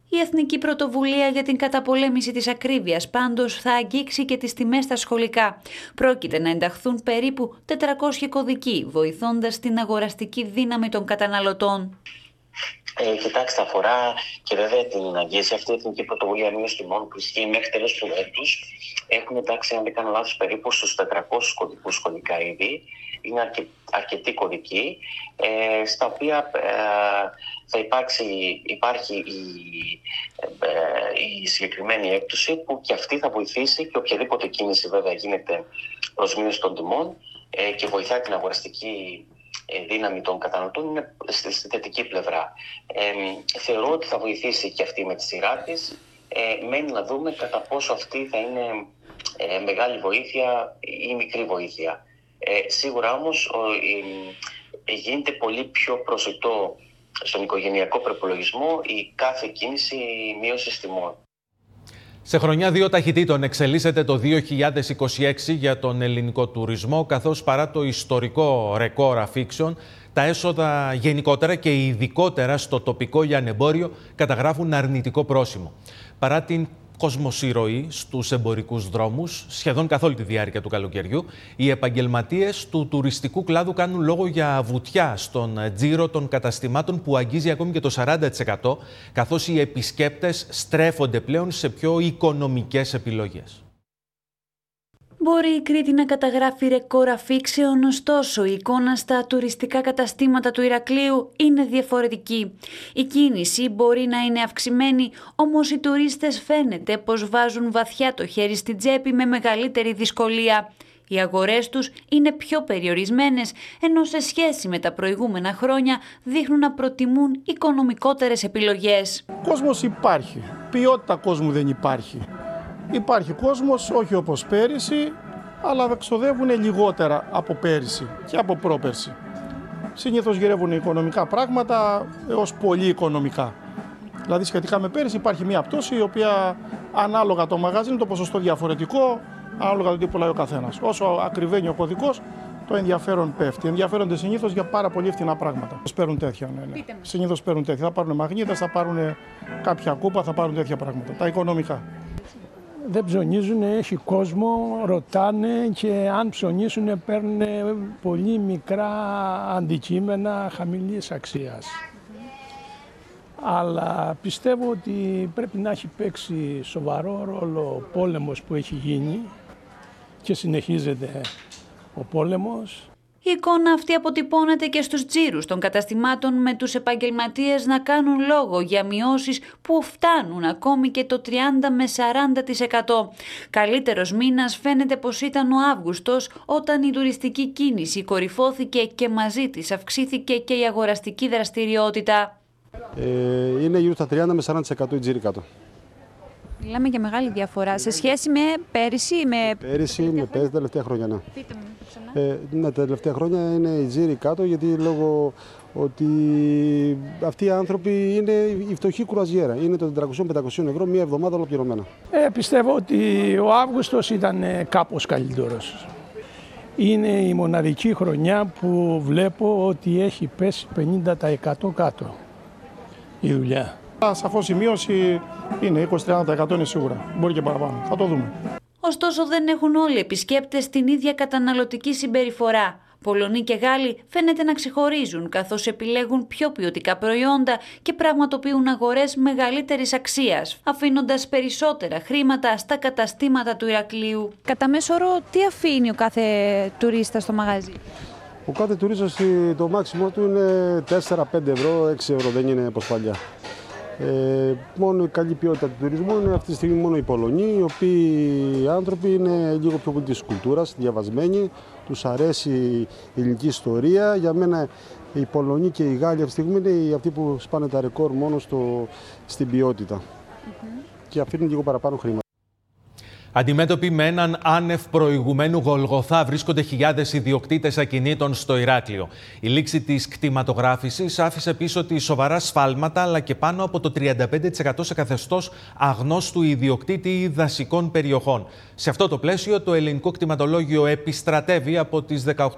Η Εθνική Πρωτοβουλία για την Καταπολέμηση της Ακρίβειας πάντως θα αγγίξει και τις τιμές στα σχολικά. Πρόκειται να ενταχθούν περίπου 400 κωδικοί, βοηθώντας την αγοραστική δύναμη των καταναλωτών. Κοιτάξτε, αφορά και βέβαια την αγγίση αυτή η Εθνική Πρωτοβουλία Μείωση Τιμών που ισχύει μέχρι τέλος του έτους. Έχουν εντάξει, αν δεν κάνω λάθος, περίπου στους 400 κωδικούς σχολικά είδη. Είναι αρκετοί κωδικοί, στα οποία θα υπάρχει η συγκεκριμένη έκπτωση που και αυτή θα βοηθήσει και οποιαδήποτε κίνηση βέβαια γίνεται προς μείωση των τιμών και βοηθάει την αγοραστική δύναμη των καταναλωτών είναι στη θετική πλευρά. Θεωρώ ότι θα βοηθήσει και αυτή με τη σειρά της. Μένει να δούμε κατά πόσο αυτή θα είναι μεγάλη βοήθεια ή μικρή βοήθεια. Σίγουρα όμως γίνεται πολύ πιο προσιτό στον οικογενειακό προπολογισμό η κάθε κίνηση μείωσης τιμών. Σε χρονιά 2 ταχυτήτων εξελίσσεται το 2026 για τον ελληνικό τουρισμό, καθώς παρά το ιστορικό ρεκόρ αφήξεων, τα έσοδα γενικότερα και ειδικότερα στο τοπικό λιανεμπόριο καταγράφουν αρνητικό πρόσημο. Παρά την κοσμοσυρωή στους εμπορικούς δρόμους, σχεδόν καθ' όλη τη διάρκεια του καλοκαιριού, οι επαγγελματίες του τουριστικού κλάδου κάνουν λόγο για βουτιά στον τζίρο των καταστημάτων που αγγίζει ακόμη και το 40%, καθώς οι επισκέπτες στρέφονται πλέον σε πιο οικονομικές επιλογές. Μπορεί η Κρήτη να καταγράφει ρεκόρ αφήξεων, ωστόσο η εικόνα στα τουριστικά καταστήματα του Ηρακλείου είναι διαφορετική. Η κίνηση μπορεί να είναι αυξημένη, όμως οι τουρίστες φαίνεται πως βάζουν βαθιά το χέρι στην τσέπη με μεγαλύτερη δυσκολία. Οι αγορές τους είναι πιο περιορισμένες, ενώ σε σχέση με τα προηγούμενα χρόνια δείχνουν να προτιμούν οικονομικότερες επιλογές. Κόσμος υπάρχει, ποιότητα κόσμου δεν υπάρχει. Υπάρχει κόσμος, όχι όπως πέρυσι, αλλά ξοδεύουν λιγότερα από πέρυσι και από πρόπερσι. Συνήθως γυρεύουν οικονομικά πράγματα έως πολύ οικονομικά. Δηλαδή σχετικά με πέρυσι υπάρχει μια πτώση η οποία ανάλογα το μαγαζί είναι το ποσοστό διαφορετικό, ανάλογα το τι πουλάει ο καθένας. Όσο ακριβένει ο κωδικός, το ενδιαφέρον πέφτει. Ενδιαφέρονται συνήθως για πάρα πολύ φθηνά πράγματα. Παίρνουν τέτοια, ναι. Συνήθως παίρνουν τέτοια. Θα πάρουν μαγνήτες, θα πάρουν κάποια κούπα, θα πάρουν τέτοια πράγματα. Τα οικονομικά. Δεν ψωνίζουν, έχει κόσμο, ρωτάνε και αν ψωνίσουν παίρνουν πολύ μικρά αντικείμενα χαμηλής αξίας. Αλλά πιστεύω ότι πρέπει να έχει παίξει σοβαρό ρόλο ο πόλεμος που έχει γίνει και συνεχίζεται ο πόλεμος. Η εικόνα αυτή αποτυπώνεται και στους τζίρους των καταστημάτων, με τους επαγγελματίες να κάνουν λόγο για μειώσεις που φτάνουν ακόμη και το 30 με 40%. Καλύτερος μήνας φαίνεται πως ήταν ο Αύγουστος, όταν η τουριστική κίνηση κορυφώθηκε και μαζί της αυξήθηκε και η αγοραστική δραστηριότητα. Είναι γύρω στα 30 με 40% η τζίρη κάτω. Μιλάμε για μεγάλη διαφορά σε σχέση με πέρυσι, με τα τελευταία χρόνια, ναι. Πείτε μου ξανά. Ναι, τα τελευταία χρόνια είναι η τζίρη κάτω, γιατί λόγω ότι αυτοί οι άνθρωποι είναι η φτωχή κουραζιέρα. Είναι των 400-500 ευρώ μία εβδομάδα ολοκληρωμένα. Πιστεύω ότι ο Αύγουστος ήταν κάπως καλύτερος. Είναι η μοναδική χρονιά που βλέπω ότι έχει πέσει 50% κάτω η δουλειά. Σαφώς η μείωση είναι 20-30% είναι σίγουρα. Μπορεί και παραπάνω. Θα το δούμε. Ωστόσο δεν έχουν όλοι οι επισκέπτες την ίδια καταναλωτική συμπεριφορά. Πολωνοί και Γάλλοι φαίνεται να ξεχωρίζουν, καθώς επιλέγουν πιο ποιοτικά προϊόντα και πραγματοποιούν αγορές μεγαλύτερης αξίας, αφήνοντας περισσότερα χρήματα στα καταστήματα του Ηρακλείου. Κατά μέσο όρο, τι αφήνει ο κάθε τουρίστας στο μαγαζί? Ο κάθε τουρίστας το μάξιμο του είναι 4-5 ευρώ, 6 ευρώ, δεν είναι όπως παλιά. Μόνο η καλή ποιότητα του τουρισμού είναι αυτή τη στιγμή μόνο οι Πολωνοί, οι οποίοι άνθρωποι είναι λίγο πιο πολύ της κουλτούρας, διαβασμένοι, τους αρέσει η ελληνική ιστορία. Για μένα οι Πολωνοί και οι Γάλλοι αυτή τη στιγμή είναι αυτοί που σπάνε τα ρεκόρ μόνο στην ποιότητα και αφήνουν λίγο παραπάνω χρήματα. Αντιμέτωποι με έναν άνευ προηγουμένου Γολγοθά βρίσκονται χιλιάδες ιδιοκτήτες ακινήτων στο Ηράκλειο. Η λήξη της κτηματογράφησης άφησε πίσω τη σοβαρά σφάλματα, αλλά και πάνω από το 35% σε καθεστώς αγνώστου ιδιοκτήτη δασικών περιοχών. Σε αυτό το πλαίσιο, το ελληνικό κτηματολόγιο επιστρατεύει από τις 18